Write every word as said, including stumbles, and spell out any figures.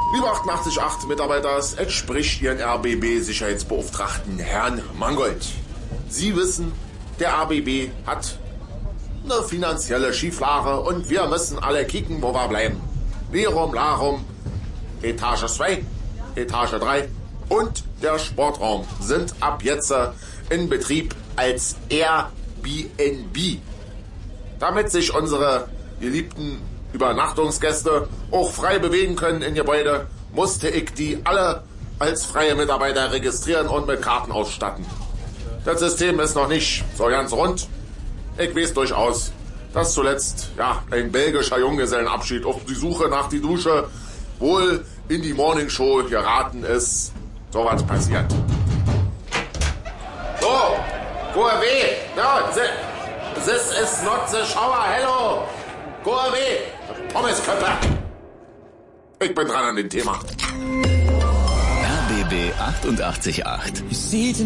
Liebe achtundachtzig Komma acht Mitarbeiter, es entspricht Ihren R B B-Sicherheitsbeauftragten Herrn Mangold. Sie wissen, der R B B hat eine finanzielle Schieflage und wir müssen alle kicken, wo wir bleiben. Lirum, Larum, Etage zwei, Etage drei und der Sportraum sind ab jetzt in Betrieb als Airbnb. Damit sich unsere geliebten Übernachtungsgäste auch frei bewegen können in Gebäude, musste ich die alle als freie Mitarbeiter registrieren und mit Karten ausstatten. Das System ist noch nicht so ganz rund. Ich weiß durchaus, dass zuletzt ja ein belgischer Junggesellenabschied auf die Suche nach die Dusche wohl in die Morningshow geraten ist. So was passiert. So, go away. No, this, this is not the shower. Hello. Go away. Pommesköpfe. Ich bin dran an dem Thema. R B B achtundachtzig Komma acht.